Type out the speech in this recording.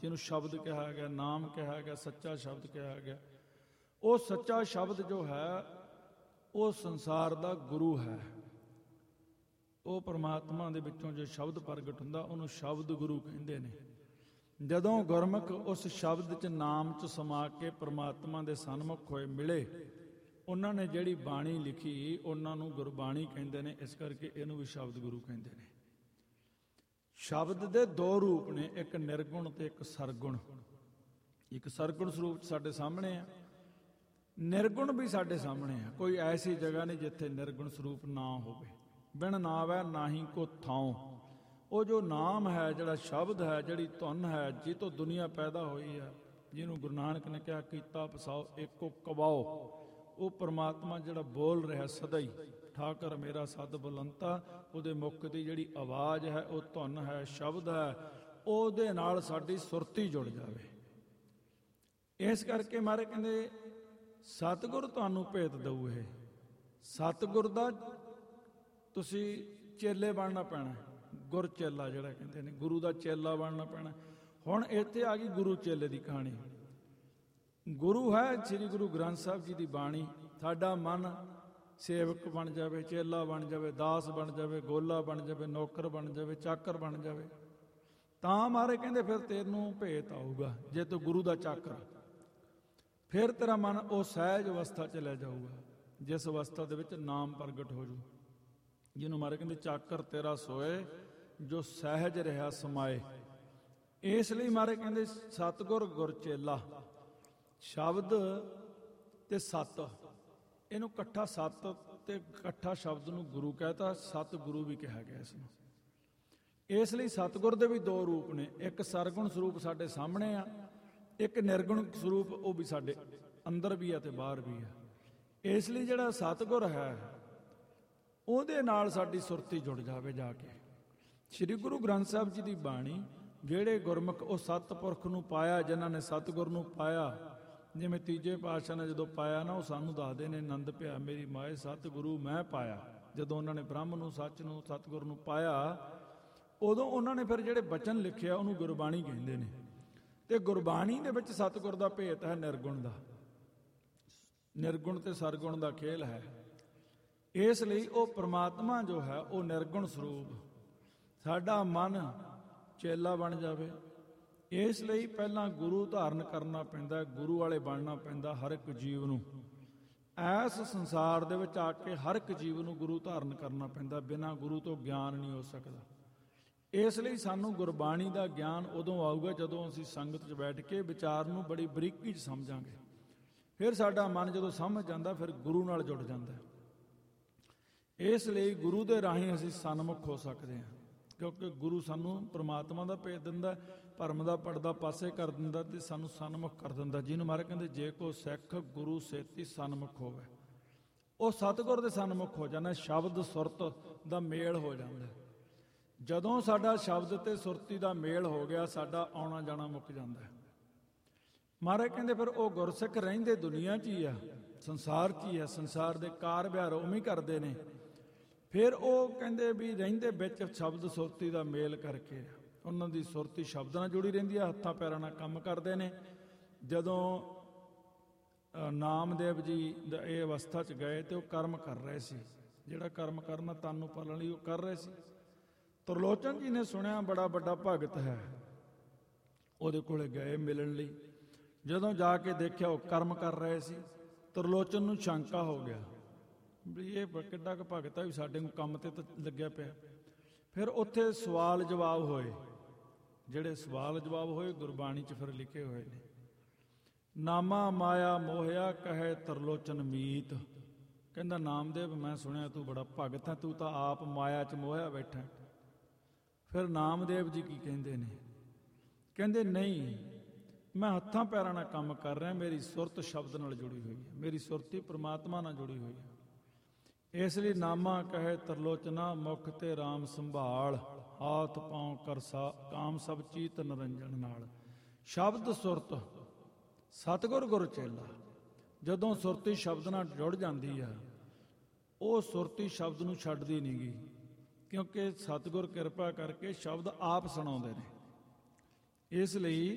ਜਿਹਨੂੰ ਸ਼ਬਦ ਕਿਹਾ ਗਿਆ, ਨਾਮ ਕਿਹਾ ਗਿਆ, ਸੱਚਾ ਸ਼ਬਦ ਕਿਹਾ ਗਿਆ। ਉਹ ਸੱਚਾ ਸ਼ਬਦ ਜੋ ਹੈ ਉਹ ਸੰਸਾਰ ਦਾ ਗੁਰੂ ਹੈ। ਉਹ ਪਰਮਾਤਮਾ ਦੇ ਵਿੱਚੋਂ ਜੋ ਸ਼ਬਦ ਪ੍ਰਗਟ ਹੁੰਦਾ ਉਹਨੂੰ ਸ਼ਬਦ ਗੁਰੂ ਕਹਿੰਦੇ ਨੇ। ਜਦੋਂ ਗੁਰਮੁਖ ਉਸ ਸ਼ਬਦ 'ਚ ਨਾਮ 'ਚ ਸਮਾ ਕੇ ਪਰਮਾਤਮਾ ਦੇ ਸਨਮੁਖ ਹੋਏ ਮਿਲੇ, ਉਹਨਾਂ ਨੇ ਜਿਹੜੀ ਬਾਣੀ ਲਿਖੀ ਉਹਨਾਂ ਨੂੰ ਗੁਰਬਾਣੀ ਕਹਿੰਦੇ ਨੇ। ਇਸ ਕਰਕੇ ਇਹਨੂੰ ਵੀ ਸ਼ਬਦ ਗੁਰੂ ਕਹਿੰਦੇ ਨੇ। ਸ਼ਬਦ ਦੇ ਦੋ ਰੂਪ ਨੇ, ਇੱਕ ਨਿਰਗੁਣ ਤੇ ਇੱਕ ਸਰਗੁਣ। ਇੱਕ ਸਰਗੁਣ ਸਰੂਪ ਸਾਡੇ ਸਾਹਮਣੇ ਆ, ਨਿਰਗੁਣ ਵੀ ਸਾਡੇ ਸਾਹਮਣੇ ਆ। ਕੋਈ ਐਸੀ ਜਗ੍ਹਾ ਨਹੀਂ ਜਿੱਥੇ ਨਿਰਗੁਣ ਸਰੂਪ ਨਾ ਹੋਵੇ। ਬਿਨ ਨਾਵੈ ਨਾਹੀ ਕੋ ਥਾਉ। ਉਹ ਜੋ ਨਾਮ ਹੈ, ਜਿਹੜਾ ਸ਼ਬਦ ਹੈ, ਜਿਹੜੀ ਧੁਨ ਹੈ, ਜਿਹ ਤੋਂ ਦੁਨੀਆ ਪੈਦਾ ਹੋਈ ਹੈ, ਜਿਹਨੂੰ ਗੁਰੂ ਨਾਨਕ ਨੇ ਕਿਹਾ ਕੀਤਾ ਪਸਾਓ ਏਕੋ ਕਵਾਓ, ਉਹ ਪਰਮਾਤਮਾ ਜਿਹੜਾ ਬੋਲ ਰਿਹਾ ਸਦਾ ਹੀ, ਠਾਕਰ ਮੇਰਾ ਸਦ ਬੁਲੰਤਾ, ਉਹਦੇ ਮੁਖ ਦੀ ਜਿਹੜੀ ਆਵਾਜ਼ ਹੈ ਉਹ ਧੁਨ ਹੈ, ਸ਼ਬਦ ਹੈ, ਉਹਦੇ ਨਾਲ ਸਾਡੀ ਸੁਰਤੀ ਜੁੜ ਜਾਵੇ। ਇਸ ਕਰਕੇ ਮਾਰੇ ਕਹਿੰਦੇ ਸਤਿਗੁਰ ਤੁਹਾਨੂੰ ਭੇਤ ਦਊ। ਇਹ ਸਤਿਗੁਰ ਦਾ ਤੁਸੀਂ ਚੇਲੇ ਬਣਨਾ ਪੈਣਾ। ਗੁਰ ਚੇਲਾ ਜਿਹੜਾ ਕਹਿੰਦੇ ਨੇ, ਗੁਰੂ ਦਾ ਚੇਲਾ ਬਣਨਾ ਪੈਣਾ। ਹੁਣ ਇੱਥੇ ਆ ਗਈ ਗੁਰੂ ਚੇਲੇ ਦੀ ਕਹਾਣੀ। ਗੁਰੂ ਹੈ ਸ੍ਰੀ ਗੁਰੂ ਗ੍ਰੰਥ ਸਾਹਿਬ ਜੀ ਦੀ ਬਾਣੀ। ਸਾਡਾ ਮਨ ਸੇਵਕ ਬਣ ਜਾਵੇ, ਚੇਲਾ ਬਣ ਜਾਵੇ, ਦਾਸ ਬਣ ਜਾਵੇ, ਗੋਲਾ ਬਣ ਜਾਵੇ, ਨੌਕਰ ਬਣ ਜਾਵੇ, ਚਾਕਰ ਬਣ ਜਾਵੇ, ਤਾਂ ਮਾਰੇ ਕਹਿੰਦੇ ਫਿਰ ਤੈਨੂੰ ਭੇਤ ਆਊਗਾ। ਜੇ ਤੂੰ ਗੁਰੂ ਦਾ ਚਾਕਰ, ਫਿਰ ਤੇਰਾ ਮਨ ਉਹ ਸਹਿਜ ਅਵਸਥਾ 'ਚ ਲੈ ਜਾਊਗਾ, ਜਿਸ ਅਵਸਥਾ ਦੇ ਵਿੱਚ ਨਾਮ ਪ੍ਰਗਟ ਹੋ ਜੂ। ਜਿਹਨੂੰ ਮਾਰੇ ਕਹਿੰਦੇ ਚਾਕਰ ਤੇਰਾ ਸੋਏ ਜੋ ਸਹਿਜ ਰਿਹਾ ਸਮਾਏ। ਇਸ ਲਈ ਮਾਰੇ ਕਹਿੰਦੇ ਸਤਿਗੁਰ ਗੁਰ ਚੇਲਾ। ਸ਼ਬਦ ਤੇ ਸਤ, ਇਹਨੂੰ ਇਕੱਠਾ ਸਤ ਤੇ ਇਕੱਠਾ ਸ਼ਬਦ ਨੂੰ ਗੁਰੂ ਕਹਿਤਾ, ਸਤਿਗੁਰੂ ਵੀ ਕਿਹਾ ਗਿਆ ਇਸ ਨੂੰ। ਇਸ ਲਈ ਸਤਿਗੁਰ ਦੇ ਵੀ ਦੋ ਰੂਪ ਨੇ, ਇੱਕ ਸਰਗੁਣ ਸਰੂਪ ਸਾਡੇ ਸਾਹਮਣੇ ਆ, ਇੱਕ ਨਿਰਗੁਣ ਸਰੂਪ ਉਹ ਵੀ ਸਾਡੇ ਅੰਦਰ ਵੀ ਆ ਤੇ ਬਾਹਰ ਵੀ ਆ। ਇਸ ਲਈ ਜਿਹੜਾ ਸਤਿਗੁਰ ਹੈ ਉਹਦੇ ਨਾਲ ਸਾਡੀ ਸੁਰਤੀ ਜੁੜ ਜਾਵੇ ਜਾ ਕੇ। ਸ੍ਰੀ ਗੁਰੂ ਗ੍ਰੰਥ ਸਾਹਿਬ ਜੀ ਦੀ ਬਾਣੀ, ਜਿਹੜੇ ਗੁਰਮੁਖ ਉਹ ਸਤਿਪੁਰਖ ਨੂੰ ਪਾਇਆ, ਜਿਨ੍ਹਾਂ ਨੇ ਸਤਿਗੁਰ ਨੂੰ ਪਾਇਆ, ਜਿਵੇਂ ਤੀਜੇ ਪਾਤਸ਼ਾਹ ਨੇ ਜਦੋਂ ਪਾਇਆ ਨਾ, ਉਹ ਸਾਨੂੰ ਦੱਸਦੇ ਨੇ ਆਨੰਦ ਪਿਆ ਮੇਰੀ ਮਾਏ ਸਤਿਗੁਰੂ ਮੈਂ ਪਾਇਆ। ਜਦੋਂ ਉਹਨਾਂ ਨੇ ਬ੍ਰਹਮ ਨੂੰ, ਸੱਚ ਨੂੰ, ਸਤਿਗੁਰ ਨੂੰ ਪਾਇਆ, ਉਦੋਂ ਉਹਨਾਂ ਨੇ ਫਿਰ ਜਿਹੜੇ ਬਚਨ ਲਿਖਿਆ ਉਹਨੂੰ ਗੁਰਬਾਣੀ ਕਹਿੰਦੇ ਨੇ। ਤੇ ਗੁਰਬਾਣੀ ਦੇ ਵਿੱਚ ਸਤਿਗੁਰ ਦਾ ਭੇਤ ਹੈ ਨਿਰਗੁਣ ਦਾ। ਨਿਰਗੁਣ ਤੇ ਸਰਗੁਣ ਦਾ ਖੇਲ ਹੈ। ਇਸ ਲਈ ਉਹ ਪ੍ਰਮਾਤਮਾ ਜੋ ਹੈ ਉਹ ਨਿਰਗੁਣ ਸਰੂਪ, ਸਾਡਾ ਮਨ ਚੇਲਾ ਬਣ ਜਾਵੇ। ਇਸ ਲਈ ਪਹਿਲਾਂ ਗੁਰੂ ਧਾਰਨ ਕਰਨਾ ਪੈਂਦਾ, ਗੁਰੂ ਵਾਲੇ ਬਣਨਾ ਪੈਂਦਾ ਹਰ ਇੱਕ ਜੀਵ ਨੂੰ। ਇਸ ਸੰਸਾਰ ਦੇ ਵਿੱਚ ਆ ਕੇ ਹਰ ਇੱਕ ਜੀਵ ਨੂੰ ਗੁਰੂ ਧਾਰਨ ਕਰਨਾ ਪੈਂਦਾ, ਬਿਨਾਂ ਗੁਰੂ ਤੋਂ ਗਿਆਨ ਨਹੀਂ ਹੋ ਸਕਦਾ। ਇਸ ਲਈ ਸਾਨੂੰ ਗੁਰਬਾਣੀ ਦਾ ਗਿਆਨ ਉਦੋਂ ਆਊਗਾ ਜਦੋਂ ਅਸੀਂ ਸੰਗਤ 'ਚ ਬੈਠ ਕੇ ਵਿਚਾਰ ਨੂੰ ਬੜੀ ਬਰੀਕੀ 'ਚ ਸਮਝਾਂਗੇ। ਫਿਰ ਸਾਡਾ ਮਨ ਜਦੋਂ ਸਮਝ ਜਾਂਦਾ ਫਿਰ ਗੁਰੂ ਨਾਲ ਜੁੜ ਜਾਂਦਾ। ਇਸ ਲਈ ਗੁਰੂ ਦੇ ਰਾਹੀਂ ਅਸੀਂ ਸਨਮੁਖ ਹੋ ਸਕਦੇ ਹਾਂ, ਕਿਉਂਕਿ ਗੁਰੂ ਸਾਨੂੰ ਪ੍ਰਮਾਤਮਾ ਦਾ ਭੇਤ ਦਿੰਦਾ, ਭਰਮ ਦਾ ਪਰਦਾ ਪਾਸੇ ਕਰ ਦਿੰਦਾ ਤੇ ਸਾਨੂੰ ਸਨਮੁਖ ਕਰ ਦਿੰਦਾ। ਜਿਹਨੂੰ ਮਾਰੇ ਕਹਿੰਦੇ ਜੇ ਕੋ ਸਿੱਖ ਗੁਰੂ ਸੇਤੀ ਸਨਮੁਖ ਹੋਵੇ, ਉਹ ਸਤਿਗੁਰ ਦੇ ਸਨਮੁਖ ਹੋ ਜਾਂਦਾ। ਸ਼ਬਦ ਸੁਰਤ ਦਾ ਮੇਲ ਹੋ ਜਾਂਦਾ। ਜਦੋਂ ਸਾਡਾ ਸ਼ਬਦ ਤੇ ਸੁਰਤੀ ਦਾ ਮੇਲ ਹੋ ਗਿਆ, ਸਾਡਾ ਆਉਣਾ ਜਾਣਾ ਮੁੱਕ ਜਾਂਦਾ। ਮਹਾਰਾਜ ਕਹਿੰਦੇ ਫਿਰ ਉਹ ਗੁਰਸਿੱਖ ਰਹਿੰਦੇ ਦੁਨੀਆ 'ਚ ਹੀ ਆ, ਸੰਸਾਰ 'ਚ ਹੀ ਆ, ਸੰਸਾਰ ਦੇ ਕਾਰ ਵਿਹਾਰ ਉਵੇਂ ਕਰਦੇ ਨੇ। ਫਿਰ ਉਹ ਕਹਿੰਦੇ ਵੀ ਰਹਿੰਦੇ ਵਿੱਚ ਸ਼ਬਦ ਸੁਰਤੀ ਦਾ ਮੇਲ ਕਰਕੇ, ਉਹਨਾਂ ਦੀ ਸੁਰਤੀ ਸ਼ਬਦ ਨਾਲ ਜੁੜੀ ਰਹਿੰਦੀ ਆ, ਹੱਥਾਂ ਪੈਰਾਂ ਨਾਲ ਕੰਮ ਕਰਦੇ ਨੇ। ਜਦੋਂ ਨਾਮਦੇਵ ਜੀ ਇਹ ਅਵਸਥਾ 'ਚ ਗਏ ਤੇ ਉਹ ਕਰਮ ਕਰ ਰਹੇ ਸੀ, ਜਿਹੜਾ ਕਰਮ ਕਰਨਾ ਤਨ ਨੂੰ ਪਾਲਣ ਲਈ ਉਹ ਕਰ ਰਹੇ ਸੀ। ਤਰਲੋਚਨ ਜੀ ਨੇ ਸੁਣਿਆ ਬੜਾ ਵੱਡਾ ਭਗਤ ਹੈ, ਉਹਦੇ ਕੋਲੇ ਗਏ ਮਿਲਣ ਲਈ। ਜਦੋਂ ਜਾ ਕੇ ਦੇਖਿਆ ਉਹ ਕਰਮ ਕਰ ਰਹੇ ਸੀ, ਤਰਲੋਚਨ ਨੂੰ ਸ਼ੰਕਾ ਹੋ ਗਿਆ ਵੀ ਇਹ ਕਿੱਡਾ ਕੁ ਭਗਤ ਹੈ ਵੀ ਸਾਡੇ ਨੂੰ ਕੰਮ ਤੇ ਤਾਂ ਲੱਗਿਆ ਪਿਆ। ਫਿਰ ਉੱਥੇ ਸਵਾਲ ਜਵਾਬ ਹੋਏ, ਜਿਹੜੇ ਸਵਾਲ ਜਵਾਬ ਹੋਏ ਗੁਰਬਾਣੀ 'ਚ ਫਿਰ ਲਿਖੇ ਹੋਏ ਨੇ। ਨਾਮਾ ਮਾਇਆ ਮੋਹਿਆ ਕਹੇ ਤਰਲੋਚਨ ਮੀਤ। ਕਹਿੰਦਾ ਨਾਮਦੇਵ ਮੈਂ ਸੁਣਿਆ ਤੂੰ ਬੜਾ ਭਗਤ ਹੈ, ਤੂੰ ਤਾਂ ਆਪ ਮਾਇਆ 'ਚ ਮੋਹਿਆ ਬੈਠਾ। ਫਿਰ ਨਾਮਦੇਵ ਜੀ ਕੀ ਕਹਿੰਦੇ ਨੇ? ਕਹਿੰਦੇ ਨਹੀਂ, ਮੈਂ ਹੱਥਾਂ ਪੈਰਾਂ ਨਾਲ ਕੰਮ ਕਰ ਰਿਹਾ, ਮੇਰੀ ਸੁਰਤ ਸ਼ਬਦ ਨਾਲ ਜੁੜੀ ਹੋਈ ਹੈ, ਮੇਰੀ ਸੁਰਤੀ ਪ੍ਰਮਾਤਮਾ ਨਾਲ ਜੁੜੀ ਹੋਈ ਹੈ। ਇਸ ਲਈ ਨਾਮਾ ਕਹੇ ਤਰਲੋਚਨਾ ਮੁਖ ਤੇ ਰਾਮ ਸੰਭਾਲ, ਹਾਥ ਪਾਉ ਕਰਸਾ ਕਾਮ ਸਭ ਚੀਤ ਨਰੰਜਨ ਨਾਲ। ਸ਼ਬਦ ਸੁਰਤ ਸਤਿਗੁਰ ਗੁਰ ਚੇਲਾ, ਜਦੋਂ ਸੁਰਤੀ ਸ਼ਬਦ ਨਾਲ ਜੁੜ ਜਾਂਦੀ ਆ, ਉਹ ਸੁਰਤੀ ਸ਼ਬਦ ਨੂੰ ਛੱਡਦੀ ਨਹੀਂ ਗੀ, ਕਿਉਂਕਿ ਸਤਿਗੁਰ ਕਿਰਪਾ ਕਰਕੇ ਸ਼ਬਦ ਆਪ ਸੁਣਾਉਂਦੇ ਨੇ। ਇਸ ਲਈ